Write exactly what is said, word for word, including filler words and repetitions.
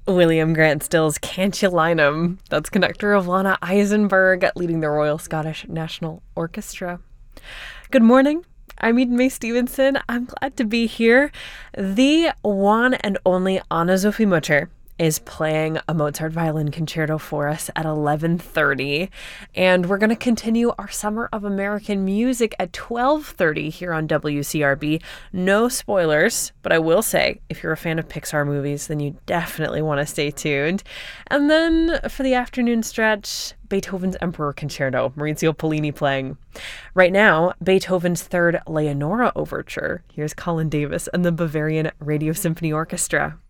William Grant Still's Can't You Line 'Em? That's conductor Lana Eisenberg leading the Royal Scottish National Orchestra. Good morning. I'm Eden May Stevenson. I'm glad to be here. The one and only Anna Sophie Mutter is playing a Mozart violin concerto for us at eleven thirty. And we're going to continue our Summer of American Music at twelve thirty here on W C R B. No spoilers, but I will say, if you're a fan of Pixar movies, then you definitely want to stay tuned. And then for the afternoon stretch, Beethoven's Emperor Concerto, Maurizio Pollini playing. Right now, Beethoven's Third Leonora Overture. Here's Colin Davis and the Bavarian Radio Symphony Orchestra.